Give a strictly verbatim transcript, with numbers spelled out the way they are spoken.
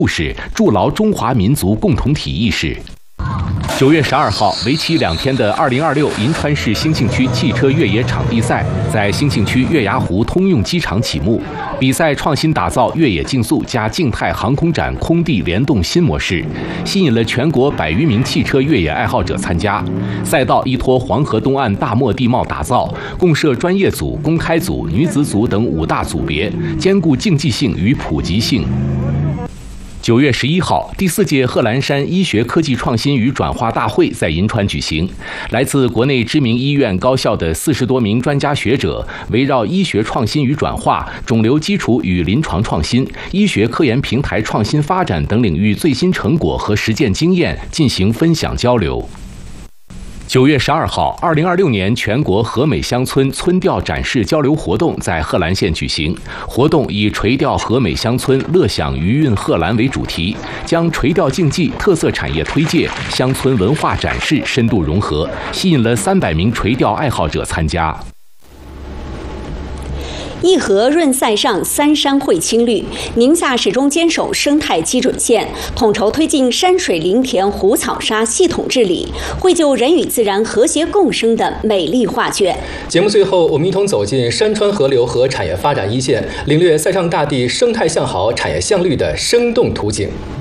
故事，筑牢中华民族共同体意识。九月十二号，为期两天的二零二六银川市兴庆区汽车越野场地赛在兴庆区月牙湖通用机场启幕。比赛创新打造越野竞速加静态航空展空地联动新模式，吸引了全国百余名汽车越野爱好者参加。赛道依托黄河东岸大漠地貌打造，共设专业组、公开组、女子组等五大组别，兼顾竞技性与普及性。九月十一号，第四届贺兰山医学科技创新与转化大会在银川举行。来自国内知名医院、高校的四十多名专家学者，围绕医学创新与转化、肿瘤基础与临床创新、医学科研平台创新发展等领域最新成果和实践经验进行分享交流。九月十二号，二零二六年全国和美乡村村调展示交流活动在贺兰县举行。活动以垂钓和美乡村乐享余韵贺兰为主题，将垂钓竞技、特色产业推介、乡村文化展示深度融合，吸引了三百名垂钓爱好者参加。 一河润塞上，三山汇青绿。宁夏始终坚守生态基准线，统筹推进山水林田湖草沙系统治理，绘就人与自然和谐共生的美丽画卷。 节目最后，我们一同走进山川河流和产业发展一线，领略塞上大地生态向好、产业向绿的生动图景。